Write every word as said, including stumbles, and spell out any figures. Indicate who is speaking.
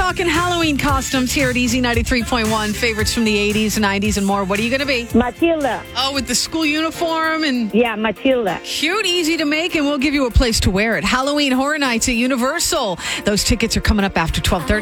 Speaker 1: talking Halloween costumes here at Easy ninety-three point one. Favorites from the eighties, nineties, and more. What are you going to be?
Speaker 2: Matilda.
Speaker 1: Oh, with the school uniform and...
Speaker 2: Yeah, Matilda.
Speaker 1: Cute, easy to make, and we'll give you a place to wear it. Halloween Horror Nights at Universal. Those tickets are coming up after twelve thirty.